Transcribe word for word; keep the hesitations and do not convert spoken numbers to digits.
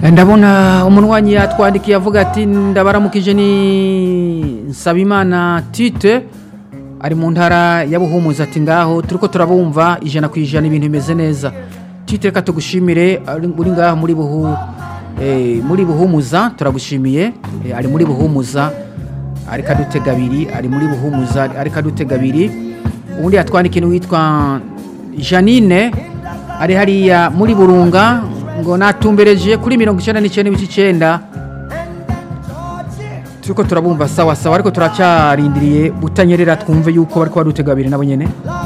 ndabona umunwanyi yatwandikiye avuga ati ndabaramukije ni Nsabimana Tite ari mu ntara ya Buhumuza ati ngaho turiko turabumva ijana ku ijana ibintu bimeze neza. Tite reka tugushimire uri ngaho muri buhu eh muri Buhumuza turagushimiye eh, ari muri Buhumuza ari kadutega abiri ari muri Buhumuza ari kadutega abiri. Ubundi yatwandikiye witwa Janine ari hariya muri Burunga ngo natumbereje kuri mirongo icyenda n'icyenda n'ibice icyenda. Turiko turabumva sawa sawa ariko turacyarindiriye butanyerera twumve yuko bariko badutega abiri nabo nyene.